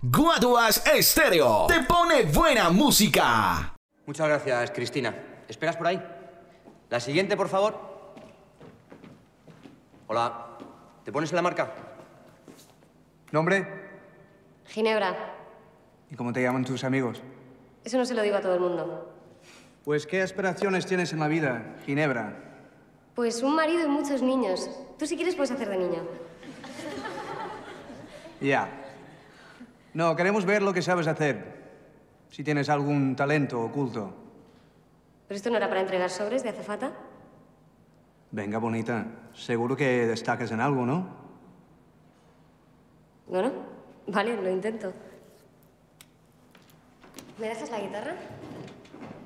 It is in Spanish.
Guaduas Estéreo te pone buena música. Muchas gracias, Cristina. ¿Esperas por ahí? La siguiente, por favor. Hola. ¿Te pones en la marca? ¿Nombre? Ginebra. ¿Y cómo te llaman tus amigos? Eso no se lo digo a todo el mundo. Pues, ¿qué aspiraciones tienes en la vida, Ginebra? Pues un marido y muchos niños. Tú si quieres puedes hacer de niño. Ya. No, queremos ver lo que sabes hacer. Si tienes algún talento oculto. ¿Pero esto no era para entregar sobres de azafata? Venga, bonita. Seguro que destacas en algo, ¿no? Bueno, vale, lo intento. ¿Me dejas la guitarra?